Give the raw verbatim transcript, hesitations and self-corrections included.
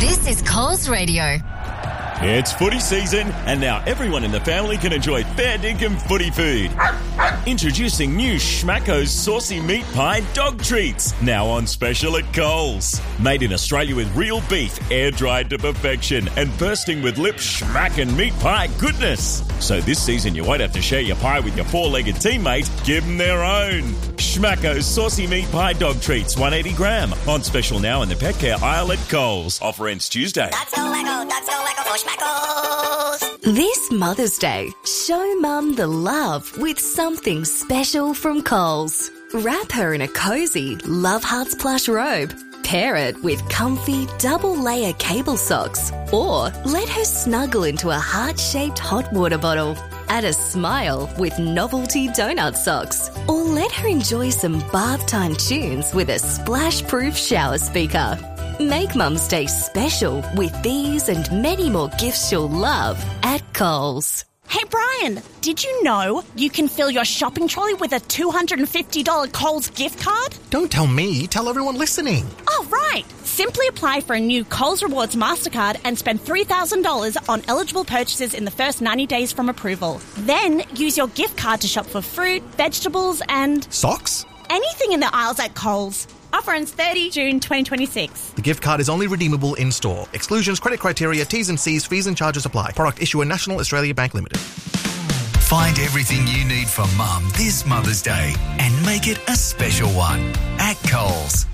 This is Coles Radio. It's footy season, and now everyone in the family can enjoy fair dinkum footy food. Introducing new Schmacko's Saucy Meat Pie Dog Treats, now on special at Coles. Made in Australia with real beef, air-dried to perfection, and bursting with lip schmackin' meat pie goodness. So this season you won't have to share your pie with your four-legged teammate, give them their own. Schmacko's Saucy Meat Pie Dog Treats, one hundred eighty gram, on special now in the pet care aisle at Coles. Offer ends Tuesday. That's so wacko, that's so wacko for Schmackos. This Mother's Day, show Mum the love with something special from Coles. Wrap her in a cosy Love Hearts plush robe. Pair it with comfy double-layer cable socks. Or let her snuggle into a heart-shaped hot water bottle. Add a smile with novelty donut socks. Or let her enjoy some bath time tunes with a splash-proof shower speaker. Make Mum's Day special with these and many more gifts she'll love at Coles. Hey Brian, did you know you can fill your shopping trolley with a two hundred fifty dollars Coles gift card? Don't tell me, tell everyone listening. Oh, right. Simply apply for a new Coles Rewards MasterCard and spend three thousand dollars on eligible purchases in the first ninety days from approval. Then use your gift card to shop for fruit, vegetables and... Socks? anything in the aisles at Coles. Offer ends thirtieth of June twenty twenty-six. The gift card is only redeemable in-store. Exclusions, credit criteria, T's and C's, fees and charges apply. Product issuer National Australia Bank Limited. Find everything you need for Mum this Mother's Day and make it a special one at Coles.